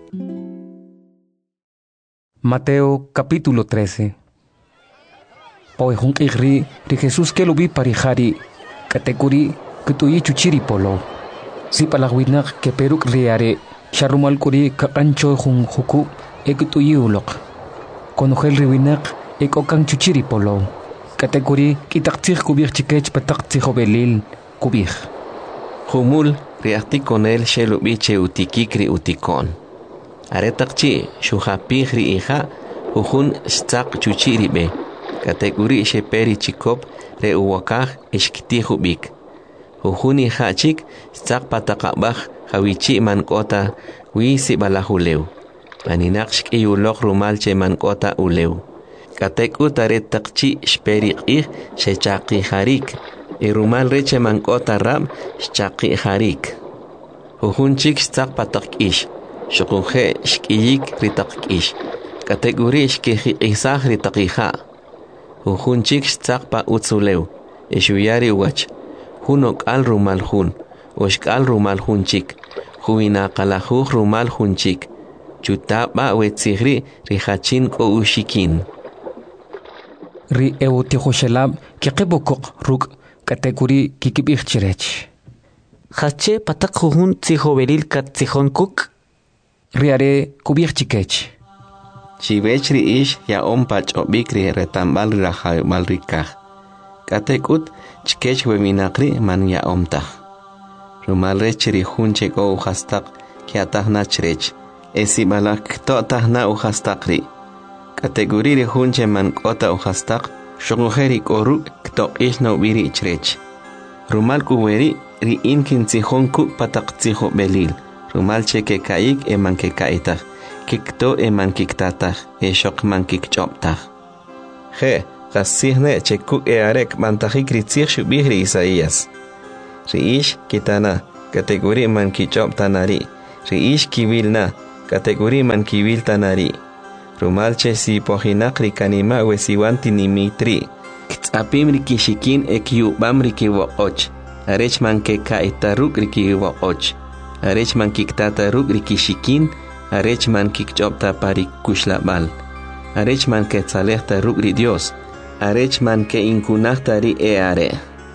Mateo capítulo 13. Poejun igri ri Jesus kelubi parihari kategori kutuyi chuchiri polo. Si palagwinak ke peruk riare sharumal kuri kakancho jun huku ekutuyi ulok. Konojel riwinak ekokang chuchiri polo. Kategori kitaktzih kubir chikech pataktzih obelil kubir. Humul riaktik konel shelubi che utikikri utikon. Aretakchi shuhapih ri ija uhun stak chuchiri be. Kategori sheperi chikop re uwakaj ishktihubik. Uhun ija chik stak patakabaj hawichi mankota wisi balahulew. Maninak shkiyulok rumal che mankota ulew. Katekut aretakchi shperiqih shechaqiharik. Irumal reche mankota rab shaqiharik. Uhun chik stak patak'ish. Shukuje shkiyik ritak'ish. Kategori shkihizah ritakija. Uhun chik stak pa utsulew. Ishuyari wach. Hunok al rumal hun. Oshkal rumal hun chik. Huinaqalahuj rumal hun chik. Chutaba wetzihri rihachin ko ushikin. Ri eutihoshelab kikibokok ruk kategori kikibich chirech. Hache patak juhun tzijoveril kat tzijón kuk. Riare kubich chikech. Chivech ri ish ya ompach obikri retambal rahabal rikaj. Katekut chikech weminakri man ya omtaj. Rumal rech ri hunche ko uhastak kiatah nachrech. Esibalak totahna uhastakri. Kategori ri hunche man kota uhastak. Shogojeri koru ktok ish no biri chrech. Rumal kuweri ri inkin tzijón kuk patak tzijo belil. Rumal cheke kaik eman ke kaitaj. Kikto eman kiktataj. Eshok man kikchoptaj. Je, qasihne chekuk arek mantajik ritzih shubih Isaías. Riish kitana kategori man kichop tanari. Riish kiwilna kategori man kiwil tanari. Rumalche si pohinak rikanima wesiwanti nimitri. Ktsapim rikishikin ekyubam rikiwoch. Arech man ke kaitaruk rikiwoch. Arech man kiktataruk rikishikin. Arech man kikchopta parik kushlabal. Arech man ke tzalehta ruk ri Dios. Arech man ke inkunahta ri eare.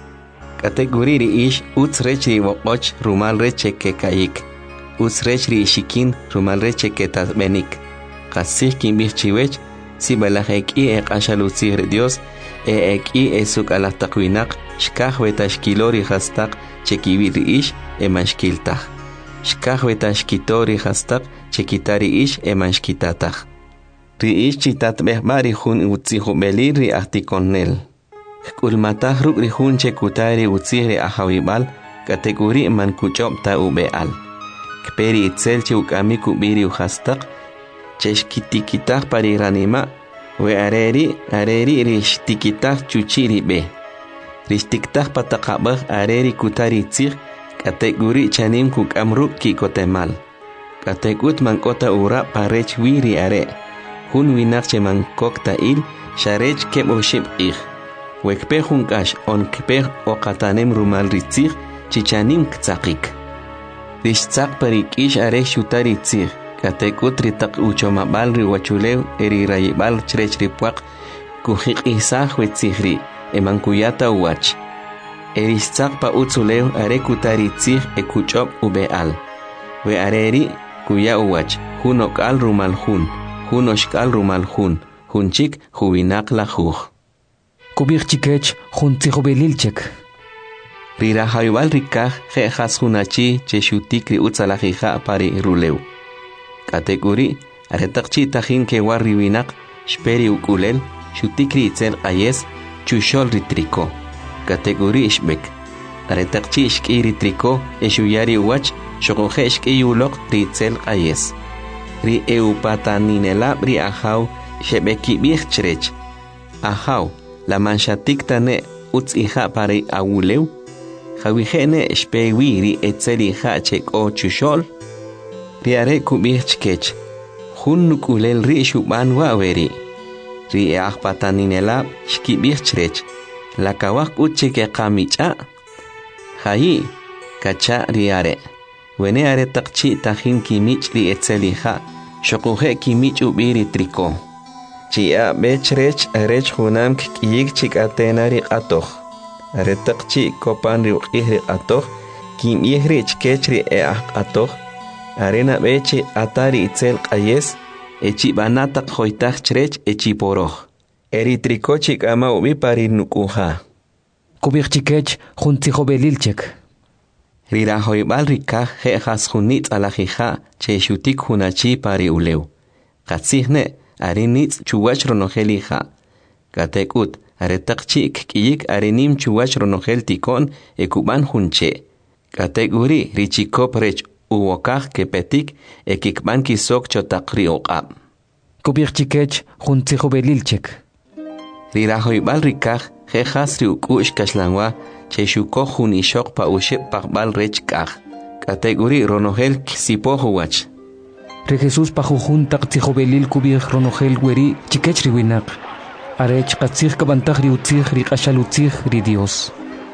Kategori ri ish uts rech ri woch rumal reche ke kayik. Uts rech ri shikin rumal reche ke tasbenik. Qasih kimbih chiwech si balahek i ashalutzih ri Dios ek i esuk alahtaqwinak shkah wetashkilori hastak chekiwi ri ish emanshkiltah. Shkah wetashkitori hastak chekitari ish emanshkitatah. Ri ish chitat behmari hun utzihu belir ri ahtikonnel. Kulmatah ruk ri hun chekutari utzih ri ahawibal kategori man kuchop ta ubeal. Kperi itzel chukami kubiri uhastak cheshkitikitah pari ranima we areri rishtikitah chuchiri be. Rishtiktah patakabah areri kutari tzih kategori chanim kukamruk kikotemal. Kategut mankota ura parech wiri are. Hun winak che mankok ta'il sharech kebo shib ich. Wekpe hunkash on kpe okatanem rumal ritzih chichanim ktsakik. Rishtzak parik ish are shutari tzih. Kategut ritak uchomabal riwachulew eri rayibal chrech ripuak kuhik isah wetzihri emankuyata uwach. Erishtzak pa utzulew are kutari tzih ekuchop ubeal. We areri kuya uwach hun okal rumal hun oshkal rumal hunchik huwinak la huj. Kubir chikech hun tzihobelilchek. Rira hayubal rikaj jejas hunachi cheshutik ri utzalajija pari rulew. Kategori aretakchi tajin ke warri winak shperi ukulel shutik ri itzel ayes chushol ri triko. Kategori ishbek aretakchi ishki ri triko eshuyari uwach shokoje ishki ulok ri itzel ayes. Ri eupataninelab ri ahaw shebeki bich chrech. Ahaw la manshatik tane utz ija pari awulew. Jawijene shpewi ri etzel ija chek o chushol. Riare kubih chkech. Hun nukulel ri shuban waweri. Ri ahpataninelab shkibih chrech. La kawak uchike kamicha. Hayi kacha riare. Wene are takchi tajin kimich ri etzeliha. Shokuje kimich ubiri triko. Chia bechrech arech hunam kiyik chikatena ri atoh. Are takchi kopan ri ukihri atoh. Kim ihrich kechri atoh. Arena beche atari itzel qayes. Echi banatak hoitach chrech echi poroh. Eri triko chik ama ubi pari nukuha. Kubik chikech hun tzihobelilchek. Rira hoibal rikaj jejas hunitz alajija che shutik hunachi pari ulew. Katzihne arinitz chuwach ronojelija. Katekut aretakchi kiyik arinim chuwach ronojel tikon ekuban hunche. Kategori richikop rech uwokaj kepetik ekikban kisok chotakri oqab. Kubik chikech hun tzihobelilchek. Rira hoibal rikaj jejas riukush kaslanwa cheshuko hunishok pa ushep pakbal rech kaj. Kategori ronojel sipohuwach. Re Jesús pajujun tak tzihobelil kubik ronojel weri chikech riwinak. Arech katzih kabantaj riutzih riqashalutzih ri Dios.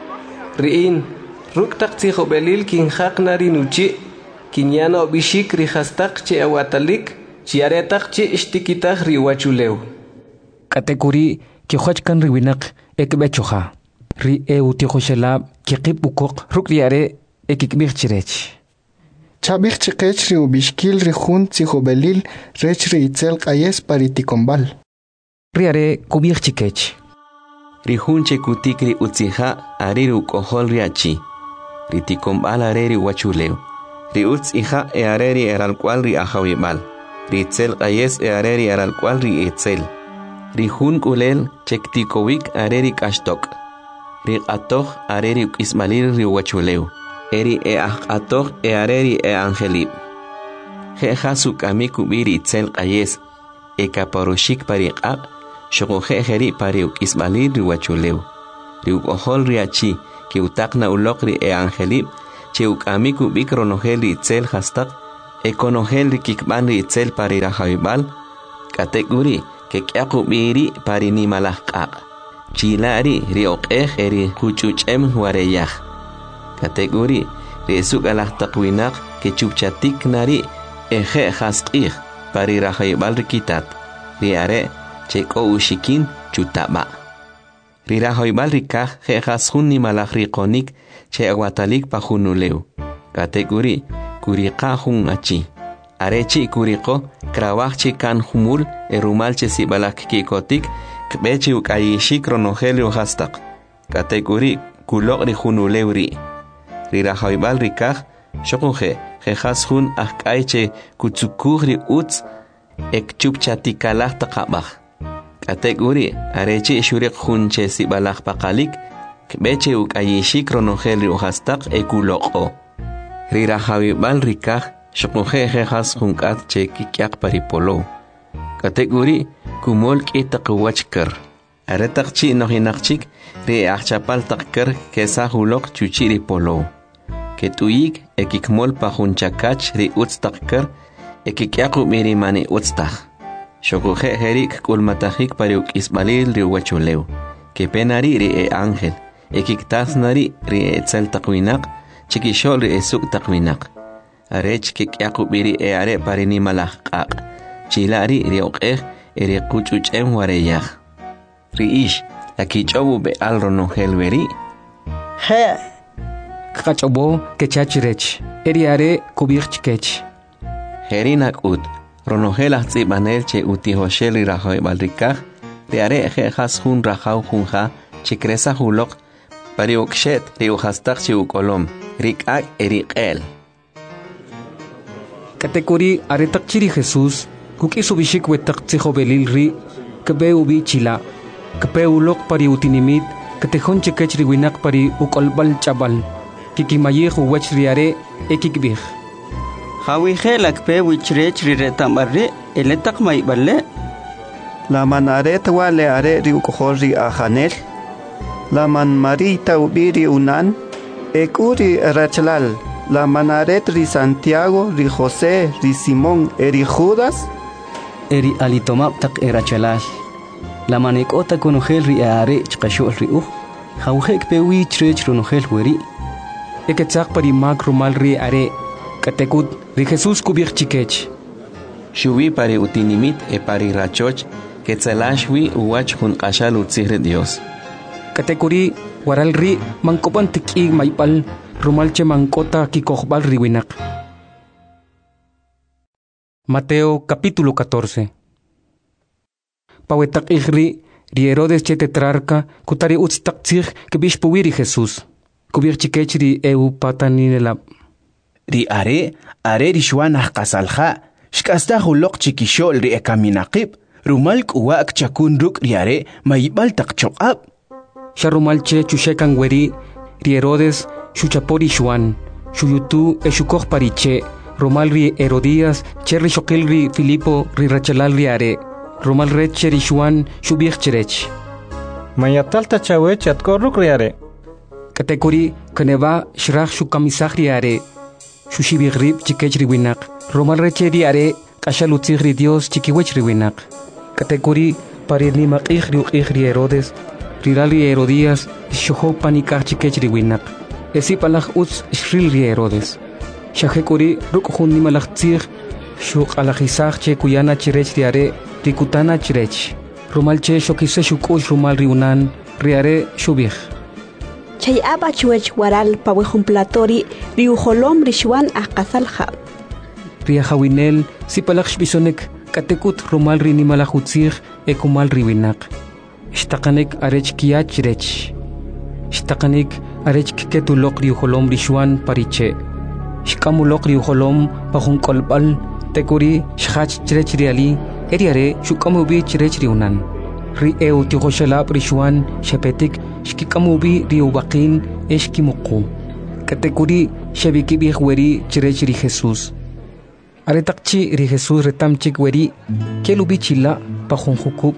Riin ruk tak tzihobelil kinjak nari nuchi kinyano bishik rihastak che awatalik chiaretak che ishtikitaj riwachulew. Kategori kihuachkan riwinak ekbechoja. Ri eutihoshelab kikip ukok ruk riare ekikbich chirech. Chabich chikech ri ubishkil ri hun tzihobelil rech ri itzel qayes paritikombal. Riare kubich chikech. Ri hun chekutik ri utzija ari ri ukohol riachi. Ri tikombal are ri wachulew. Ri utz ija e are ri eralcual ri ahawibal. Ri itzel qayes e are ri eralcual ri itzel. Ri hun kulel chektikowik are ri kashtok. Ri atoh are ri ismalir ri wachulew. Eri e atoh e areri e angelib. Jeja sukami kubiri itzel qayes. E kaparoshik pariqab. Xokoje jeri pari ukisbalil riwachuleu. Riukojol riachi que utakna ulok ri angelib. Che ukami kubik ronogel ri itzel hastak. Ekonogel ri kikban ri itzel pari rajaibal. Kateguri que kiakubiri pari ni malahkak. Chilari ri okej eri kuchuchem wareyaj. Kateguri ri esuk alahtakwinak que chupchatik nari eje haskij pari rajaibal rikitat. Ri are cheko ushikin chutaba. Ri rajaibal rikaj jejas ni malaj rikonik che aguatalik pajunuleu. Kateguri kurikajun achi. Arechi kuriko krawajchi kan humul erumalche sibalak kikotik kbechi ukayishik ronogelio hastak. Kateguri kulok ri junulewri. Ri rajaibal rikaj shokoje jejas hun akaiche kutsukugri utz ek chupchatikalaj taqabaj. Kateguri arechi shurek hunche sibalak pakalik kbeche ukayishik ronogelio hastak ekuloko. Ri rajaibal rikaj shokoje jejas hunkat che kikyak paripolo. Kateguri kumol kitaqwachkar. Aretaqchi nohinaqchik ri achapal taqkar kesa hulok chuchiri polo. Ketuyik ekikmol pajunchakach ri utstaqkar ekikyaku miri mani utstaq. Shokoje jerik kulmatajik pariuk isbalil ri wachuleu. Kepenari ri ángel. Ekiktasnari ri etzal taqwinak chikishol ri esuk taqwinak. Arech kikyaku miri are parini malahqaq. Chilari ri okej eri kuchuchem wareyaj. Riish akichobu be alronogel veri. He. Kachobo kechachirech. Eri are kubirchkech. Herinak ut. Ronogel azzibanel che utihoshel ri rajaibal rikaj. Ri are jejas hun rajau junja chikresa hulok. Pariukshet ri uhastak chi ukolom. Rikak eriqel. Kategori aretak chiri Jesús. Kukisubishik wetak tzihobelil ri. Kebe ubi chila. Kebe ulok pari utinimit. Katehon chekech riwinak pari ukolbal chabal. Kikimayej uwech riare ekikbij. Hawije lakpe wichrech riretambarri eletak maiballe. La manaret wale are ri ukohori ajanel. La man marita ubiri unan. Ekuri rachlal. La manaret ri Santiago, ri José, ri Simón, eri Judas. Eri alitomap tak erachalal. La manekota konogel ri are chqashol ri Hawjek pewi chrech ronogel weri. Eketzak pari mag rumal ri are. Katekut ri Jesús kubir chikech. Shubi pari utinimit e pari rachoch ketzalashwi uwach hun qashal utzihre Dios. Katekuri waral ri mangkopan tiki maipal rumalche mankota kikojbal riwinak. Mateo capítulo 14. Pawetak ihri ri Herodes che tetrarca kutari utztaktzig kebishpuwiri Jesús. Kubir chikech ri eu pataninelab. Ri are ri shwanah qasalja shkasta hulok chikishol ri ekaminaqib rumalk uwak chakun ruk ri are maibal taqchoqab. Sharumalche chushekan weri ri Herodes shuchapori shwan shuyutu eshukoj pariche romal ri Herodías cherri shokil ri Filipo ri rachalal ri are romal reche ri shwan shubich cherech. Mayatal tachawech atkorruk ri are. Katekuri kaneva shrach shukamisach ri are shushibigrib chikech ri winak romal reche ri are kashalutzig ri Dios chikiwech ri winak. Katekuri parirni maqij ri uqij ri Herodes rirali Herodías shoho panikach chikech ri winak. Esi palach utz shril ri Herodes. Shahekuri ruk ni malach tzig shuk alajisach che kuyana chirech ri are rikutana chirech. Romal che shokise shukush romal ri unan ri are shubich. Chay abachuech waral pawejumplatori ri ujolom ri shwan akasalja. Ri hawinel si palach shbisonek katekut romal ri ni malach utzig ekumal ri winak. Shtakanek arech kiach rech. Shtakanek arech ketulok ri ujolom ri shwan pariche. Shkamulok ri ujolom pahun kolbal tekuri shhach chirech ri ali eriare shukamubi chirech ri unan. Ri eu tihoshalab ri shwan shapetik shkikamubi ri ubaqin eshkimuku. Katekuri shabikibih weri chirech ri Jesús. Aretakchi ri Jesús retamchik weri kelubi chila pahun hukub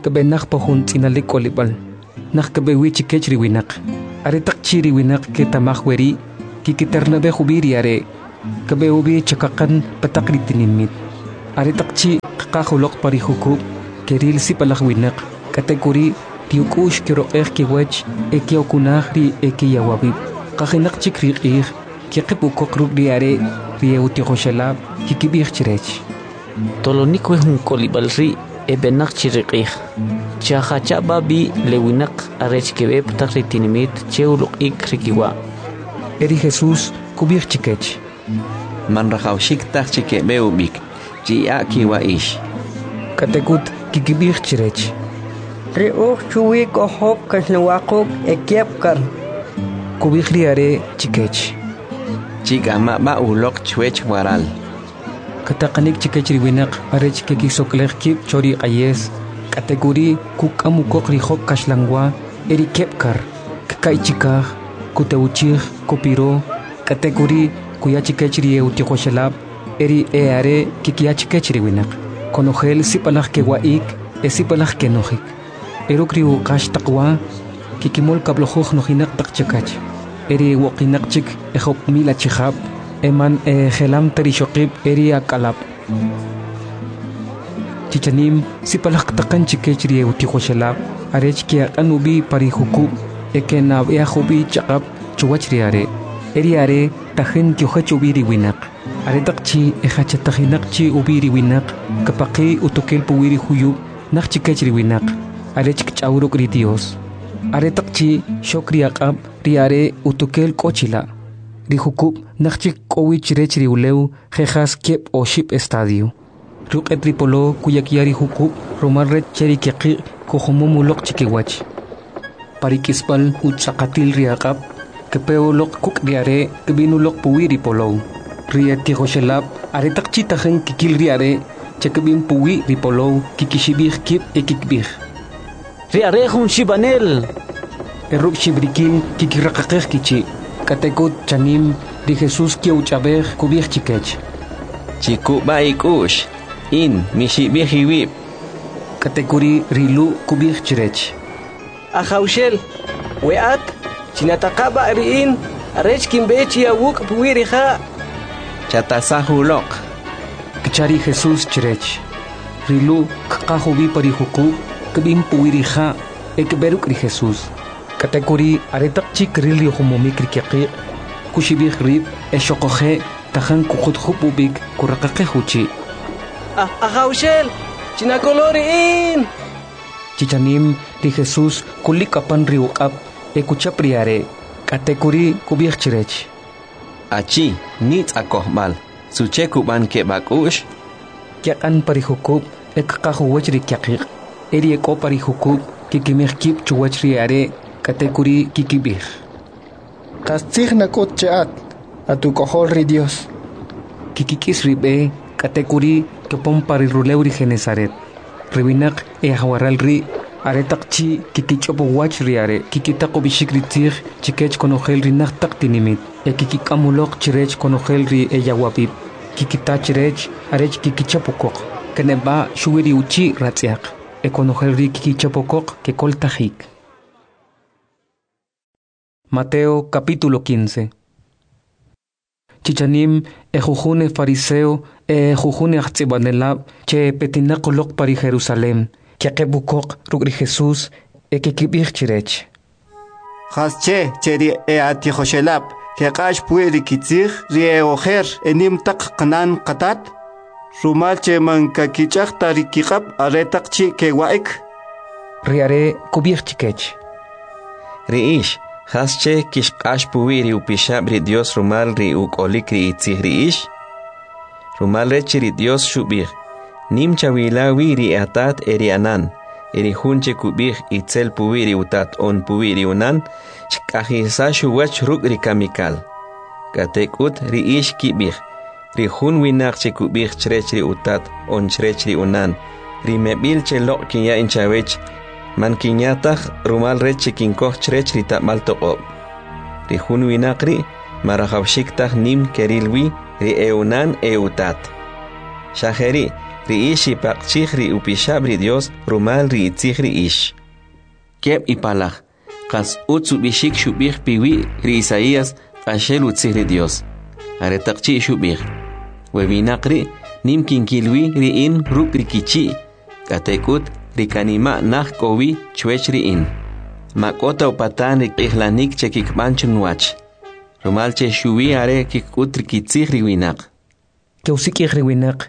kabenak pa hun tinalik kolibal. Nak kabewi chikech riwinak. Are takchi riwinak kitamak weri kikiternabe hubiri are. Kabeubi chakakan patakri tinimit. Are takchi kakahulok parihukub keril si palakwinak kategori tiukush kiro kiwech ekiokunahri ekiyawabib. Kakinak chikriqir kikipukok rugriare rieutikoshalab kikibir chirech. Tolonikwe hun kolibalri ebenak chiriqih. Chahacha babi lewinak arech kebeb takritinimit cheuluk ik rikiwa. Eri Jesús kubir chikech. Manrahaushik tak chikebeubik. Chia kiwa ish. Katekut kikibir chirech. Riuh chuwik ohok kasnawakok ekiapkar. Kubir riare chikech. Chigama ba ulok chwech waral. Katakanik chikech riwinak arech kekisoklech kip chori ayes. Kategori kukamukok rihok kaslangwa eri kepkar. Kakaichikah kuteuchih kopiro. Kategori kuyachikech rieutikoshalab eri eare kikiachikech riwinak. Konogel sipalach kewaik esipalach kenojik. Erukriu kash takwa kikimol kablojuj nojinak takchakach. Eri wokinakchik ejok mila chihab eman gelam terishokib eri akalap. Chichanim sipalach takan chikech rieutikoshalab arech kiakanubi parihukub ekenab eajubi chakab chuwachriare. Eri are tajen kiohech ubiri winak. Aretakchi ejachatahinakchi ubiri winak kapaki utokel puwiri huyub nakchikech riwinak arechk chauruk ri Dios. Aretakchi shokri akab riare utokel kochila rihukub nakchik kowich rech riuleu jejas kiep o ship estadio. Ruk etripolo kuyakiari hukub romal rech cheri kiaki kohomomulok chikiwach. Parikispal utsakatil riakab kepeolok kuk riare kebinulok puwiri polo. Rieti Joshelab, aretakchi tajen kikil riare, chekebin puwi ripolo, kikishibih kip ekikbih. Riare hun shibanel. Eruk shibrikin kikirakakeh kichi, katekot chanim, di Jesús kiauchabeh kubih chikech. Chiku baikush, in mishibih hiwib. Kategori rilu kubih chirech. Ahaushel, weat, chinatakaba riin, arech kimbechi awuk puwiriha. Chatasahulok. Kichari Jesús chirech. Rilu kakahubi parihuku kabim puwiriha ekberuk ri Jesús. Kategori aretakchik rili homomikri kiaki kushibih rib eshokoje tajan kukutjupubik kurakakahuchi. Ahaushel, chinakoloriin. Chichanim ri Jesús kulikapan riuab ekuchapriare. Kategori kubih chirech. Achi nit akohbal suche kuban ke bakush kiakan parihukub ekakahuwach ri kiakik eri eko parihukub kikimih kip chuwach ri are kategori kikibih. Kastzig nakot chaat atukohol ri Dios. Kikikis ribe kategori kepom pariruleu ri Genesaret. Riwinak hawaral ri aretakchi kikichopo wach ri are kikitako bishik ri tig chikech konogel ri naktak tinimit. Kikikamulok chirech konogel ri eyawabib. Kikita chirech arech kikichapokok. Keneba shuwiri uchi ratziak. Konogel ri kikichapokok que koltajik. Mateo capítulo 15. Chichanim ejujune fariseo ejujune achzibanelab che petinakolok pari Jerusalem. Kiakebukok rugri Jesús kikibich chirech. Hasche cheri ati Joshelab. Kekash puede kitzig rieojer enim tak kanan katat rumal che man kakichak tarikikab aretak chi kewaik riare kubir chikech riish hasche kishkash puiri upishab ri Dios rumal ri ukolik ri itzig riish rumal rechi ri Dios shubir nim chawilawi ri atat erianan eri hunche kubir itzel puiri utat on puiri unan Chkahisa shuwach ruk ri kamikal. Katekut ri ish kibih. Ri hun winak chekubih chrech ri utat on chrech ri unan. Ri mebil chelok kinya inchawech. Man kinyatach rumal rech chekinkoh chrech ri tamal toqob. Ri hun winak ri marahawshiktach nim kerilwi ri eunan eutat. Shaheri ri ishi paqchih ri upishab ri Dios rumal ri itzih ri ish. Keb ipalaj, kas utsu bishik shubih piwi ri Isaías ashel utzih ri Dios. Are taqchi shubih. Webinakri nim kinkilwi ri in ruk ri kichi. Katekut ri kanima nah kowi chwech ri in. Makota upatan ri ihlanik chekikbanchun wach. Rumal che shuwi are kikut ri kitzih ri winak. Keusik ri winak.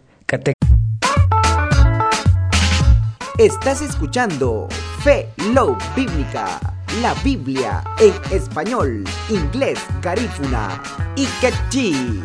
Estás escuchando Fe Love Bíblica, la Biblia en español, inglés, garífuna y quechí.